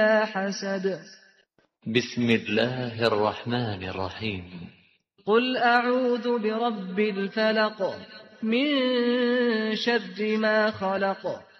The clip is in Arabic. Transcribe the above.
حسد. بسم الله الرحمن الرحيم. قل أعوذ برب الفلق من شر ما خلق